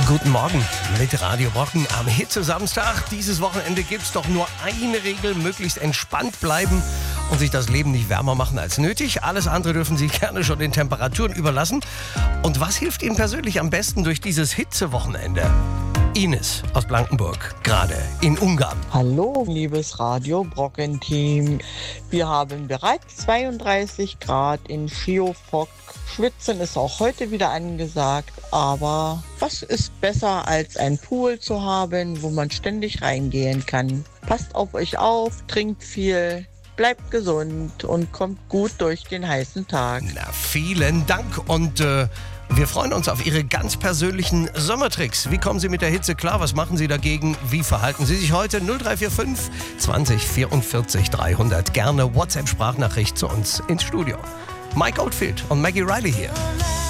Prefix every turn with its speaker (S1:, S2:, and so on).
S1: Guten Morgen mit Radio Brocken am Hitze-Samstag. Dieses Wochenende gibt's doch nur eine Regel: möglichst entspannt bleiben und sich das Leben nicht wärmer machen als nötig. Alles andere dürfen Sie gerne schon den Temperaturen überlassen. Und was hilft Ihnen persönlich am besten durch dieses Hitzewochenende? Ines aus Blankenburg, gerade in Ungarn.
S2: Hallo, liebes Radio Brocken-Team. Wir haben bereits 32 Grad in Schiofok. Schwitzen ist auch heute wieder angesagt, aber was ist besser als ein Pool zu haben, wo man ständig reingehen kann? Passt auf euch auf, trinkt viel, bleibt gesund und kommt gut durch den heißen Tag.
S1: Na, vielen Dank und wir freuen uns auf Ihre ganz persönlichen Sommertricks. Wie kommen Sie mit der Hitze klar? Was machen Sie dagegen? Wie verhalten Sie sich heute? 0345 20 44 300. Gerne WhatsApp-Sprachnachricht zu uns ins Studio. Mike Oldfield und Maggie Riley hier.